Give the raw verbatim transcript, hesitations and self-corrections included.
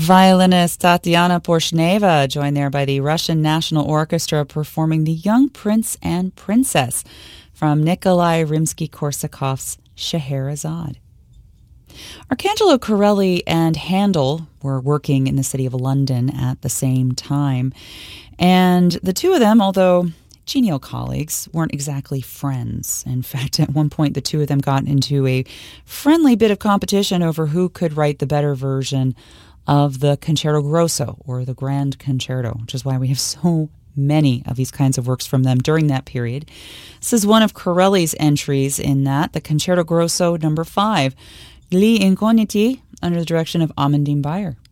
Violinist Tatiana Porshneva, joined there by the Russian National Orchestra, performing The Young Prince and Princess from Nikolai Rimsky-Korsakov's Scheherazade. Arcangelo Corelli and Handel were working in the city of London at the same time, and the two of them, although genial colleagues, weren't exactly friends. In fact, at one point, the two of them got into a friendly bit of competition over who could write the better version of the Concerto Grosso, or the Grand Concerto, which is why we have so many of these kinds of works from them during that period. This is one of Corelli's entries in that, the Concerto Grosso number five, Gli Incogniti, under the direction of Amandine Bayer.